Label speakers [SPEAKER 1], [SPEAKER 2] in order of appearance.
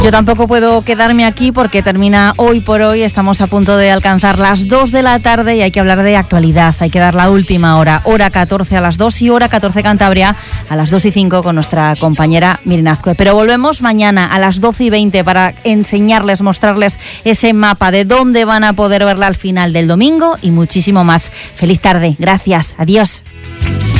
[SPEAKER 1] Yo tampoco puedo quedarme aquí porque termina hoy por hoy. Estamos a punto de alcanzar las 2 de la tarde y hay que hablar de actualidad. Hay que dar la última hora, hora 14 a las 2 y hora 14 Cantabria a las 2 y 5 con nuestra compañera Miren Azcue. Pero volvemos mañana a las 12 y 20 para enseñarles, mostrarles ese mapa de dónde van a poder verla al final del domingo y muchísimo más. Feliz tarde. Gracias. Adiós.